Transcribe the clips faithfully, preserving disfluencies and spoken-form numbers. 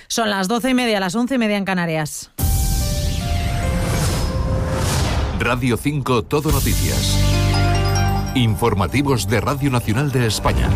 Son las doce y media, las once y media en Canarias. Radio cinco Todo Noticias. Informativos de Radio Nacional de España.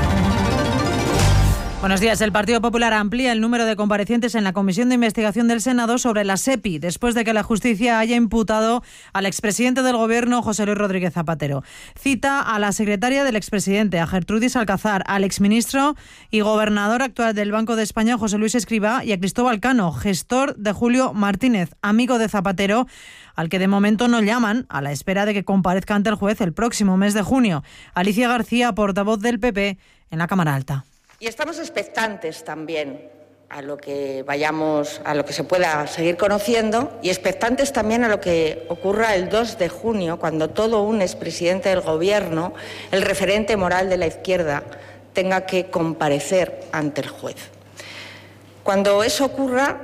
Buenos días. El Partido Popular amplía el número de comparecientes en la Comisión de Investigación del Senado sobre la SEPI, después de que la justicia haya imputado al expresidente del Gobierno, José Luis Rodríguez Zapatero. Cita a la secretaria del expresidente, a Gertrudis Alcázar, al exministro y gobernador actual del Banco de España, José Luis Escrivá, y a Cristóbal Cano, gestor de Julio Martínez, amigo de Zapatero, al que de momento no llaman, a la espera de que comparezca ante el juez el próximo mes de junio. Alicia García, portavoz del P P en la Cámara Alta. Y estamos expectantes también a lo que vayamos, a lo que se pueda seguir conociendo, y expectantes también a lo que ocurra el dos de junio, cuando todo un expresidente del Gobierno, el referente moral de la izquierda, tenga que comparecer ante el juez. Cuando eso ocurra,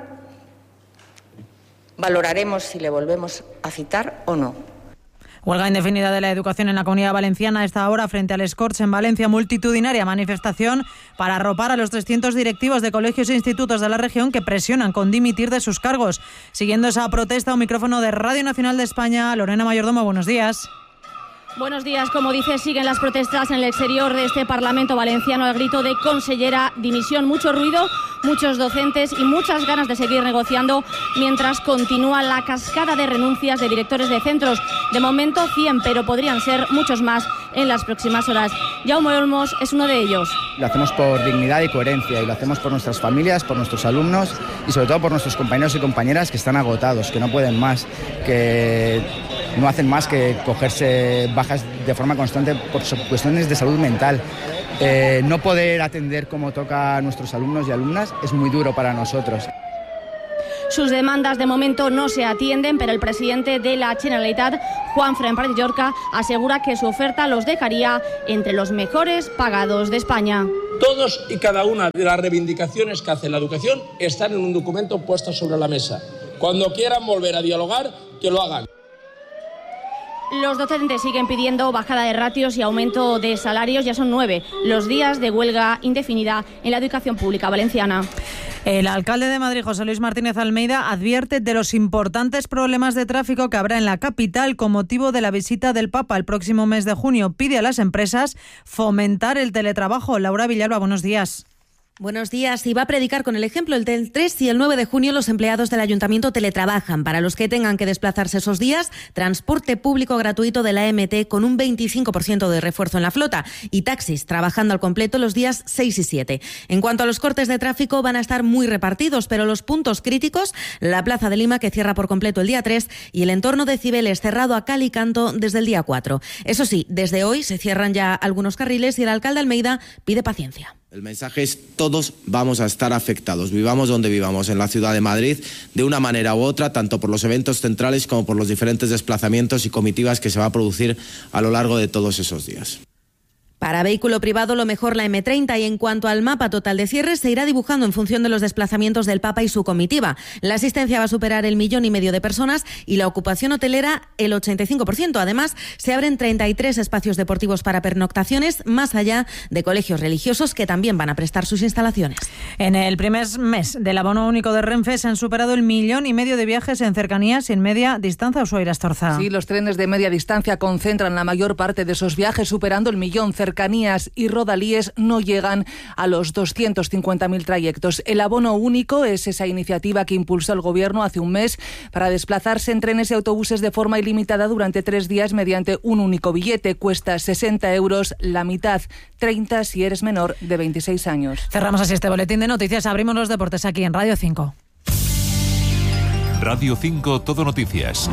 valoraremos si le volvemos a citar o no. Huelga indefinida de la educación en la Comunidad Valenciana a esta hora frente al Escorts en Valencia. Multitudinaria manifestación para arropar a los trescientos directivos de colegios e institutos de la región que presionan con dimitir de sus cargos. Siguiendo esa protesta, un micrófono de Radio Nacional de España. Lorena Mayordomo, buenos días. Buenos días. Como dice, siguen las protestas en el exterior de este Parlamento valenciano al grito de consellera, dimisión. Mucho ruido, muchos docentes y muchas ganas de seguir negociando mientras continúa la cascada de renuncias de directores de centros. De momento cien, pero podrían ser muchos más en las próximas horas. Jaume Olmos es uno de ellos. Lo hacemos por dignidad y coherencia, y lo hacemos por nuestras familias, por nuestros alumnos y sobre todo por nuestros compañeros y compañeras que están agotados, que no pueden más, que no hacen más que cogerse bajas de forma constante por cuestiones de salud mental. Eh, no poder atender como toca a nuestros alumnos y alumnas es muy duro para nosotros. Sus demandas de momento no se atienden, pero el presidente de la Generalitat, Juan Fernández Llorca, asegura que su oferta los dejaría entre los mejores pagados de España. Todos y cada una de las reivindicaciones que hace la educación están en un documento puesto sobre la mesa. Cuando quieran volver a dialogar, que lo hagan. Los docentes siguen pidiendo bajada de ratios y aumento de salarios. Ya son nueve los días de huelga indefinida en la educación pública valenciana. El alcalde de Madrid, José Luis Martínez Almeida, advierte de los importantes problemas de tráfico que habrá en la capital con motivo de la visita del Papa el próximo mes de junio. Pide a las empresas fomentar el teletrabajo. Laura Villalba, buenos días. Buenos días. Y va a predicar con el ejemplo. El tres y el nueve de junio los empleados del Ayuntamiento teletrabajan. Para los que tengan que desplazarse esos días, transporte público gratuito de la E M T con un veinticinco por ciento de refuerzo en la flota y taxis trabajando al completo los días seis y siete. En cuanto a los cortes de tráfico, van a estar muy repartidos, pero los puntos críticos, la Plaza de Lima, que cierra por completo el día tres, y el entorno de Cibeles, cerrado a cal y canto desde el día cuatro. Eso sí, desde hoy se cierran ya algunos carriles y el alcalde Almeida pide paciencia. El mensaje es: todos vamos a estar afectados, vivamos donde vivamos, en la ciudad de Madrid, de una manera u otra, tanto por los eventos centrales como por los diferentes desplazamientos y comitivas que se va a producir a lo largo de todos esos días. Para vehículo privado, lo mejor la eme treinta, y en cuanto al mapa total de cierres, se irá dibujando en función de los desplazamientos del Papa y su comitiva. La asistencia va a superar el millón y medio de personas y la ocupación hotelera el ochenta y cinco por ciento. Además, se abren treinta y tres espacios deportivos para pernoctaciones, más allá de colegios religiosos que también van a prestar sus instalaciones. En el primer mes del abono único de Renfe se han superado el millón y medio de viajes en cercanías y en media distancia. Ushuaira Astorza. Sí, los trenes de media distancia concentran la mayor parte de esos viajes, superando el millón. Cercanías y rodalíes no llegan a los doscientos cincuenta mil trayectos. El abono único es esa iniciativa que impulsó el Gobierno hace un mes para desplazarse en trenes y autobuses de forma ilimitada durante tres días mediante un único billete. Cuesta sesenta euros, la mitad, treinta si eres menor de veintiséis años. Cerramos así este boletín de noticias. Abrimos los deportes aquí en Radio cinco. Radio cinco Todo Noticias.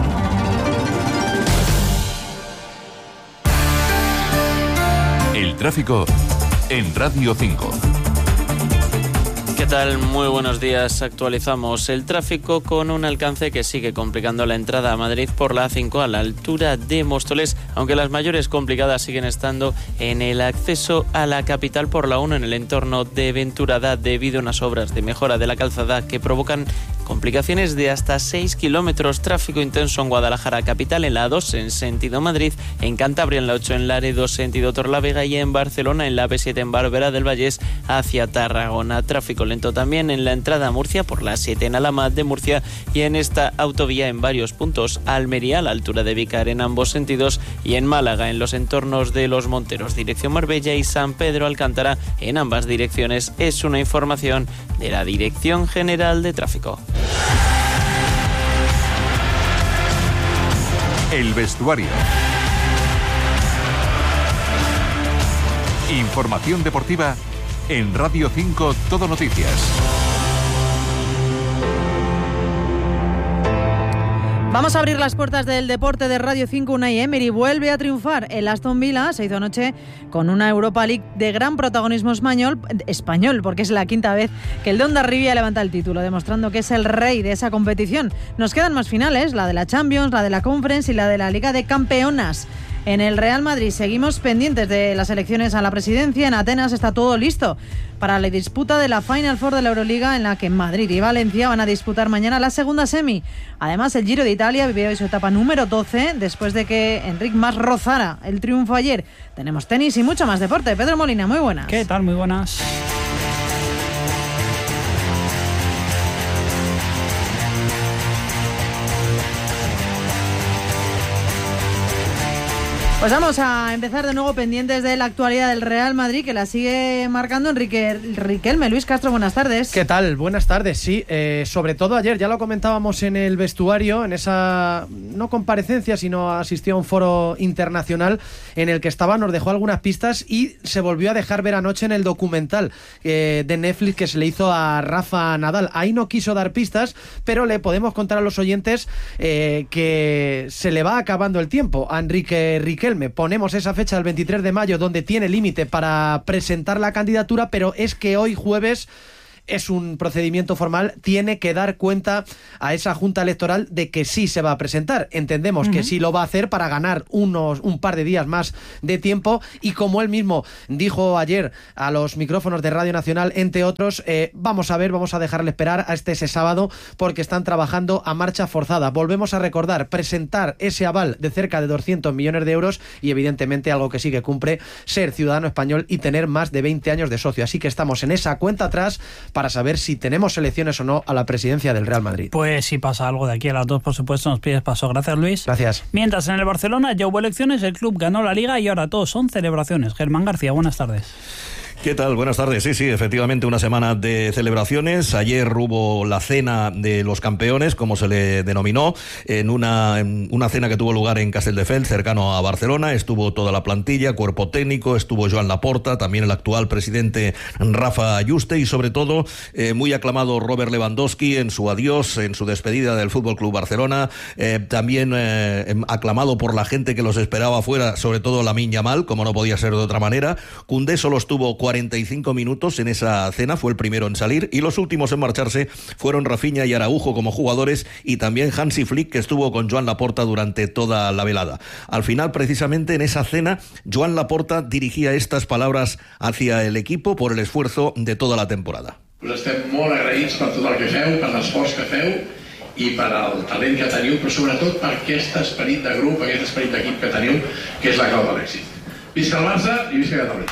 El tráfico en Radio cinco. ¿Qué tal? Muy buenos días. Actualizamos el tráfico con un alcance que sigue complicando la entrada a Madrid por la A cinco a la altura de Móstoles, aunque las mayores complicadas siguen estando en el acceso a la capital por la uno en el entorno de Venturada debido a unas obras de mejora de la calzada que provocan complicaciones de hasta seis kilómetros. Tráfico intenso en Guadalajara capital, en la A dos en sentido Madrid, en Cantabria en la ocho en Laredo sentido Torlavega y en Barcelona en la A P siete en Barberá del Vallés hacia Tarragona. Tráfico lento momento. También en la entrada a Murcia por la siete en Alamat de Murcia y en esta autovía en varios puntos. Almería a la altura de Vícar en ambos sentidos y en Málaga en los entornos de Los Monteros, dirección Marbella, y San Pedro Alcántara en ambas direcciones. Es una información de la Dirección General de Tráfico. El vestuario. Información deportiva en Radio cinco Todo Noticias. Vamos a abrir las puertas del deporte de Radio cinco. Unai Emery vuelve a triunfar. El Aston Villa se hizo anoche con una Europa League de gran protagonismo español, español porque es la quinta vez que el de Hondarribia levanta el título, demostrando que es el rey de esa competición. Nos quedan más finales, la de la Champions, la de la Conference y la de la Liga de Campeonas. En el Real Madrid seguimos pendientes de las elecciones a la presidencia. En Atenas está todo listo para la disputa de la Final Four de la Euroliga, en la que Madrid y Valencia van a disputar mañana la segunda semi. Además, el Giro de Italia vive hoy su etapa número doce, después de que Enric Mas rozara el triunfo ayer. Tenemos tenis y mucho más deporte. Pedro Molina, muy buenas. ¿Qué tal? Muy buenas. Pues vamos a empezar de nuevo pendientes de la actualidad del Real Madrid, que la sigue marcando Enrique Riquelme. Luis Castro, buenas tardes. ¿Qué tal? Buenas tardes, sí. Eh, sobre todo ayer, ya lo comentábamos en el vestuario, en esa, no comparecencia, sino asistió a un foro internacional en el que estaba, nos dejó algunas pistas y se volvió a dejar ver anoche en el documental eh, de Netflix que se le hizo a Rafa Nadal. Ahí no quiso dar pistas, pero le podemos contar a los oyentes eh, que se le va acabando el tiempo a Enrique Riquelme. Ponemos esa fecha del veintitrés de mayo donde tiene límite para presentar la candidatura, pero es que hoy jueves es un procedimiento formal, tiene que dar cuenta a esa Junta Electoral de que sí se va a presentar. Entendemos uh-huh. que sí lo va a hacer para ganar unos un par de días más de tiempo, y como él mismo dijo ayer a los micrófonos de Radio Nacional, entre otros, eh, vamos a ver, vamos a dejarle esperar a este ese sábado porque están trabajando a marcha forzada. Volvemos a recordar, presentar ese aval de cerca de doscientos millones de euros y evidentemente algo que sí que cumple, ser ciudadano español y tener más de veinte años de socio. Así que estamos en esa cuenta atrás para saber si tenemos elecciones o no a la presidencia del Real Madrid. Pues si pasa algo de aquí a las dos, por supuesto, nos pides paso. Gracias, Luis. Gracias. Mientras en el Barcelona ya hubo elecciones, el club ganó la Liga y ahora todos son celebraciones. Germán García, buenas tardes. ¿Qué tal? Buenas tardes. Sí, sí, efectivamente una semana de celebraciones. Ayer hubo la cena de los campeones, como se le denominó, en una, en una cena que tuvo lugar en Castelldefels, cercano a Barcelona. Estuvo toda la plantilla, cuerpo técnico, estuvo Joan Laporta, también el actual presidente Rafa Yuste y sobre todo eh, muy aclamado Robert Lewandowski en su adiós, en su despedida del Fútbol Club Barcelona. Eh, también eh, aclamado por la gente que los esperaba afuera, sobre todo Lamine Yamal, como no podía ser de otra manera. Koundé solo estuvo cuarenta y cinco minutos en esa cena, fue el primero en salir, y los últimos en marcharse fueron Rafinha y Araujo como jugadores, y también Hansi Flick, que estuvo con Joan Laporta durante toda la velada. Al final, precisamente en esa cena, Joan Laporta dirigía estas palabras hacia el equipo por el esfuerzo de toda la temporada. Us estem molt agraïts per tot el que feu, per l'esforç que feu i per el talent que teniu, però sobretot per aquest esperit de grup, aquest esperit d'equip que teniu, que és la clau de l'èxit. Visca el Barça i visca Catalunya.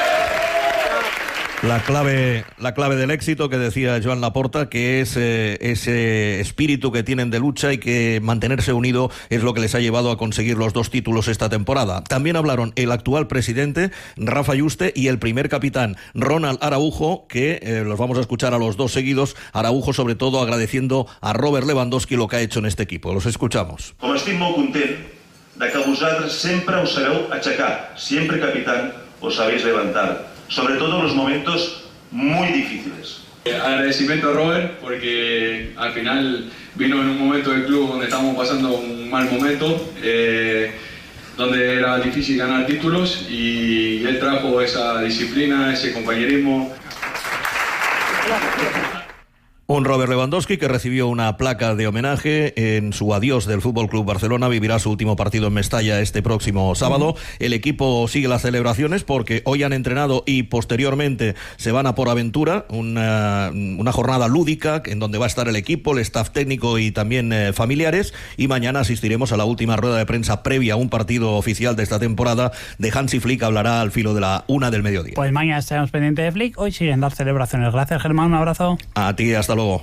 La clave, la clave del éxito que decía Joan Laporta, que es eh, ese espíritu que tienen de lucha y que mantenerse unido es lo que les ha llevado a conseguir los dos títulos esta temporada. También hablaron el actual presidente, Rafa Yuste, y el primer capitán, Ronald Araujo, que eh, los vamos a escuchar a los dos seguidos. Araujo, sobre todo, agradeciendo a Robert Lewandowski lo que ha hecho en este equipo. Los escuchamos. Com estic molt content de que vosaltres sempre us sabeu aixecar, siempre capitán, os sabéis levantar. Sobre todo en los momentos muy difíciles. Agradecimiento a Robert porque al final vino en un momento del club donde estábamos pasando un mal momento, eh, donde era difícil ganar títulos, y él trajo esa disciplina, ese compañerismo. Un Robert Lewandowski que recibió una placa de homenaje en su adiós del Fútbol Club Barcelona. Vivirá su último partido en Mestalla este próximo sábado. El equipo sigue las celebraciones porque hoy han entrenado y posteriormente se van a Por Aventura, una, una jornada lúdica en donde va a estar el equipo, el staff técnico y también eh, familiares. Y mañana asistiremos a la última rueda de prensa previa a un partido oficial de esta temporada de Hansi Flick. Hablará al filo de la una del mediodía. Pues mañana estaremos pendientes de Flick. Hoy siguen las celebraciones. Gracias, Germán. Un abrazo. A ti, hasta luego.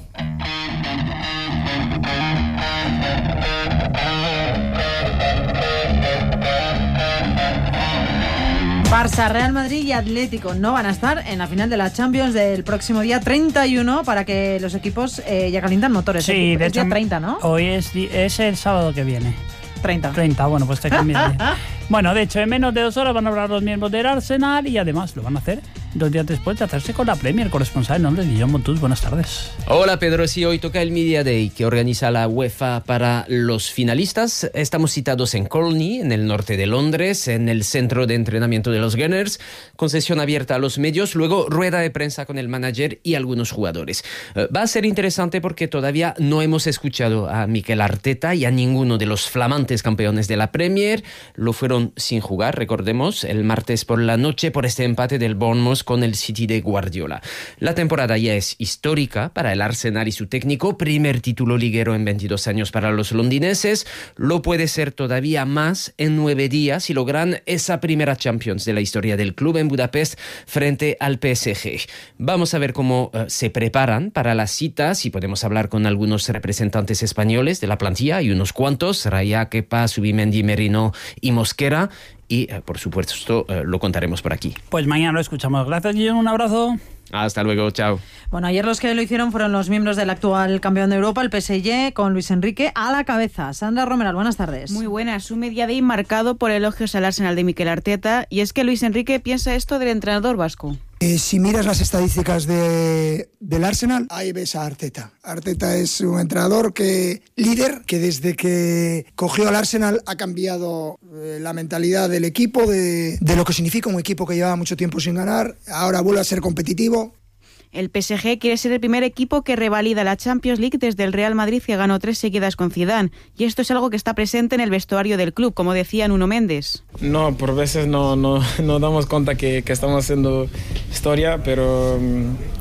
Barça, Real Madrid y Atlético no van a estar en la final de la Champions del próximo día treinta y uno para que los equipos eh, ya calientan motores. Sí, es de hecho, día treinta, ¿no? Hoy es, es el sábado que viene. treinta. treinta, bueno, pues te cambié. Bueno, de hecho, en menos de dos horas van a hablar los miembros del Arsenal y además lo van a hacer dos días después de hacerse con la Premier. Corresponsal en Londres, Guillaume Montus, buenas tardes. Hola Pedro, sí, hoy toca el Media Day que organiza la UEFA para los finalistas. Estamos citados en Colney, en el norte de Londres, en el centro de entrenamiento de los Gunners, con sesión abierta a los medios, luego rueda de prensa con el manager y algunos jugadores. Uh, va a ser interesante porque todavía no hemos escuchado a Mikel Arteta y a ninguno de los flamantes campeones de la Premier. Lo fueron sin jugar, recordemos, el martes por la noche por este empate del Bournemouth con el City de Guardiola. La temporada ya es histórica para el Arsenal y su técnico, primer título liguero en veintidós años para los londinenses, lo puede ser todavía más en nueve días si logran esa primera Champions de la historia del club en Budapest frente al P S G. Vamos a ver cómo uh, se preparan para la cita, si podemos hablar con algunos representantes españoles de la plantilla, hay unos cuantos, Raya, Kepa, Subimendi, Merino y Mosquera, y uh, por supuesto uh, lo contaremos por aquí. Pues mañana lo escuchamos. Gracias, Guillaume, un abrazo. Hasta luego, chao. Bueno, ayer los que lo hicieron fueron los miembros del actual campeón de Europa, el P S G, con Luis Enrique a la cabeza. Sandra Romeral, buenas tardes. Muy buenas. Un Media Day marcado por elogios al Arsenal de Mikel Arteta, y es que Luis Enrique piensa esto del entrenador vasco. Eh, si miras las estadísticas de, del Arsenal, ahí ves a Arteta. Arteta es un entrenador que líder, que desde que cogió al Arsenal ha cambiado eh, la mentalidad del equipo, de, de lo que significa un equipo que llevaba mucho tiempo sin ganar. Ahora vuelve a ser competitivo. El P S G quiere ser el primer equipo que revalida la Champions League desde el Real Madrid, que ganó tres seguidas con Zidane. Y esto es algo que está presente en el vestuario del club, como decía Nuno Méndez. No, por veces no, no, no damos cuenta que, que estamos haciendo historia, pero